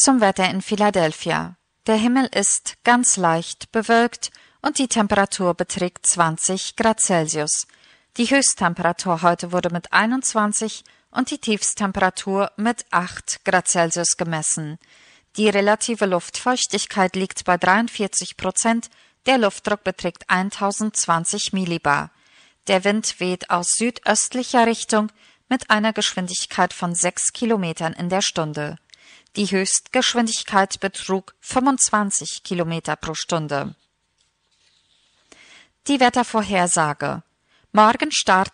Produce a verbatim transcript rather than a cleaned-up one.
zum Wetter in Philadelphia. Der Himmel ist ganz leicht bewölkt und die Temperatur beträgt zwanzig Grad Celsius. Die Höchsttemperatur heute wurde mit einundzwanzig und die Tiefsttemperatur mit acht Grad Celsius gemessen. Die relative Luftfeuchtigkeit liegt bei dreiundvierzig Prozent, der Luftdruck beträgt tausendzwanzig Millibar. Der Wind weht aus südöstlicher Richtung mit einer Geschwindigkeit von sechs Kilometern in der Stunde. Die Höchstgeschwindigkeit betrug fünfundzwanzig Kilometer pro Stunde. Die Wettervorhersage. Morgen starten